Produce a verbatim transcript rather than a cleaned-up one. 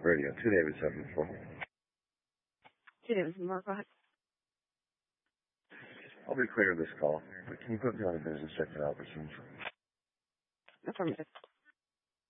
Radio, two David seven four. Two David seven four, go ahead. I'll be clear of this call, but can you put me on a business check it out for some? Affirmative.